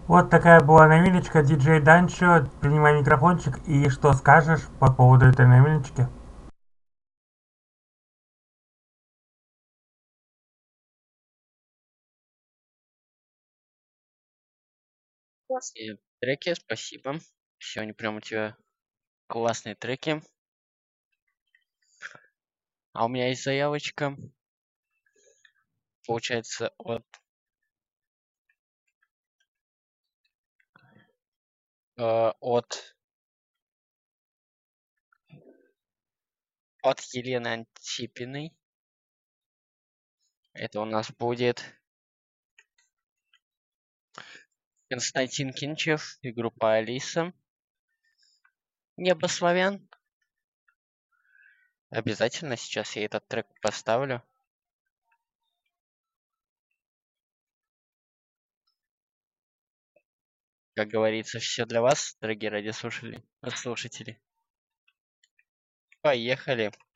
Вот такая была новиночка, диджей Данчо, принимай микрофончик, и что скажешь по поводу этой новиночки? Классные треки, спасибо. Сегодня прям у тебя классные треки. А у меня есть заявочка, получается, от Елены Антипиной. Это у нас будет Константин Кинчев и группа Алиса. Небо славян. Обязательно сейчас я этот трек поставлю. Как говорится, все для вас, дорогие радиослушатели. Слушатели. Поехали.